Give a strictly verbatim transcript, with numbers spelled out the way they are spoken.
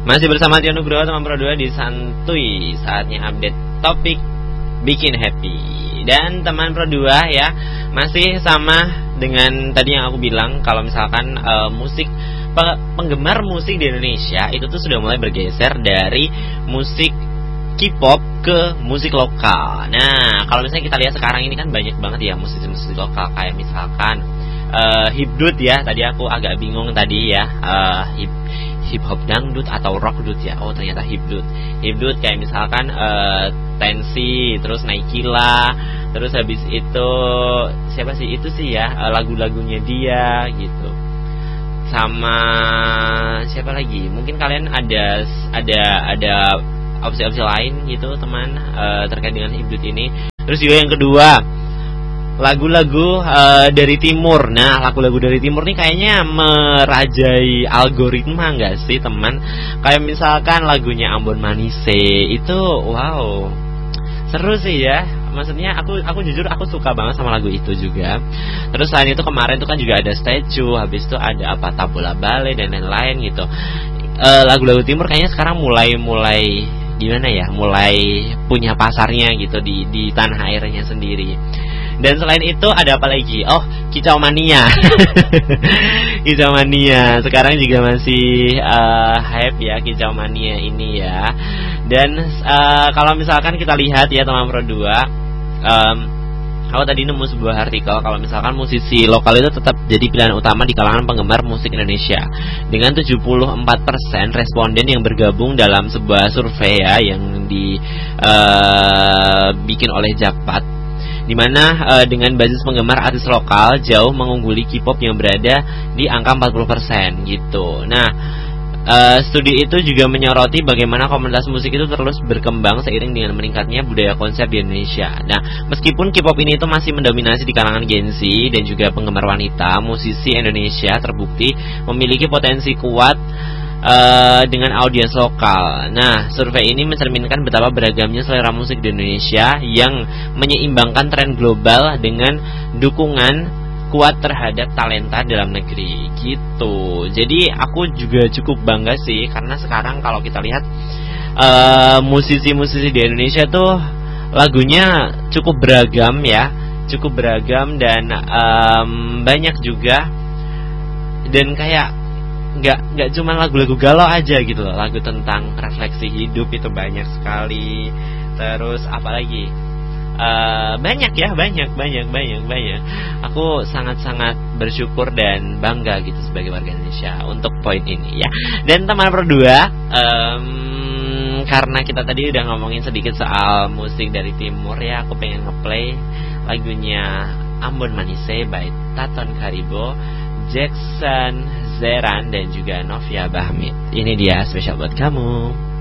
Masih bersama Tio Nugroho teman Pro dua di Santuy. Saatnya update topik bikin happy. Dan teman Pro dua ya, masih sama dengan tadi yang aku bilang, kalau misalkan uh, musik penggemar musik di Indonesia itu tuh sudah mulai bergeser dari musik K-pop ke musik lokal. Nah, kalau misalnya kita lihat sekarang ini kan banyak banget ya musik-musik lokal, kayak misalkan uh, hipdut ya. Tadi aku agak bingung tadi ya, uh, hip hip hop dangdut atau rock dut ya. Oh, ternyata hipdut. Hipdut kayak misalkan uh, Tensi, terus Naikila, terus habis itu siapa sih itu sih ya, uh, lagu-lagunya dia gitu. Sama siapa lagi? Mungkin kalian ada ada ada opsi-opsi lain gitu teman, uh, terkait dengan hipdut ini. Terus juga yang kedua, lagu-lagu uh, dari timur. Nah, lagu-lagu dari timur nih kayaknya merajai algoritma nggak sih teman? Kayak misalkan lagunya Ambon Manise itu, wow, seru sih ya. Maksudnya aku aku jujur aku suka banget sama lagu itu juga. Terus selain itu kemarin tuh kan juga ada Statue, habis itu ada apa Tabola Bale dan lain-lain gitu. Uh, lagu-lagu timur kayaknya sekarang mulai mulai gimana ya? Mulai punya pasarnya gitu di di tanah airnya sendiri. Dan selain itu ada apa lagi? Oh, Kicau Mania. Kicau Mania sekarang juga masih uh, hype ya, Kicau Mania ini ya. Dan uh, kalau misalkan kita lihat ya teman Pro dua, um, aku tadi nemu sebuah artikel kalau misalkan musisi lokal itu tetap jadi pilihan utama di kalangan penggemar musik Indonesia. Dengan tujuh puluh empat persen responden yang bergabung dalam sebuah survei ya yang dibikin uh, oleh Jakpat, dimana uh, dengan basis penggemar artis lokal jauh mengungguli K-pop yang berada di angka empat puluh persen gitu. Nah, uh, studi itu juga menyoroti bagaimana komunitas musik itu terus berkembang seiring dengan meningkatnya budaya konser di Indonesia. Nah, meskipun K-pop ini itu masih mendominasi di kalangan Gen Z dan juga penggemar wanita, musisi Indonesia terbukti memiliki potensi kuat Uh, dengan audiens lokal. Nah, survei ini mencerminkan betapa beragamnya selera musik di Indonesia yang menyeimbangkan tren global dengan dukungan kuat terhadap talenta dalam negeri gitu. Jadi aku juga cukup bangga sih, karena sekarang kalau kita lihat uh, musisi-musisi di Indonesia tuh lagunya cukup beragam ya, cukup beragam dan um, banyak juga, dan kayak nggak nggak cuma lagu-lagu galau aja gitu loh, lagu tentang refleksi hidup itu banyak sekali. Terus apalagi uh, banyak ya, banyak banyak banyak banyak. Aku sangat-sangat bersyukur dan bangga gitu sebagai warga Indonesia untuk poin ini ya. Dan teman Pro dua, um, karena kita tadi udah ngomongin sedikit soal musik dari timur ya, aku pengen ngeplay lagunya Ambon Manise by Taton Karibo, Jackson Zeran dan juga Novia Bahmit. Ini dia spesial buat kamu.